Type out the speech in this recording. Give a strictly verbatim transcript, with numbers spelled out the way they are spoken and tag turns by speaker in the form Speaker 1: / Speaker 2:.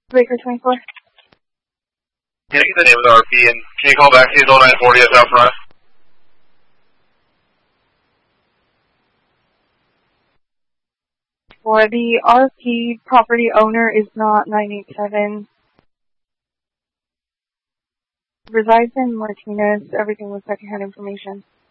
Speaker 1: Baker twenty-four.
Speaker 2: Can I get the name of the R P, and can you call back to oh nine forty at South Front?
Speaker 1: For the R P, property owner is not nine eight seven. Resides in Martinez. Everything was secondhand information.